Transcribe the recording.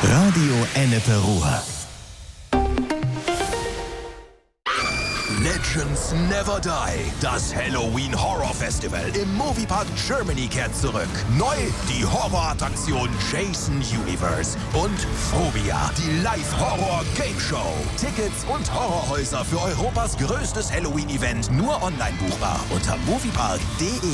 Radio Ennepe Ruhr. Legends Never Die. Das Halloween Horror Festival im Moviepark Germany kehrt zurück. Neu die Horrorattraktion Jason Universe und Phobia, die Live-Horror-Game-Show. Tickets und Horrorhäuser für Europas größtes Halloween-Event nur online buchbar unter moviepark.de.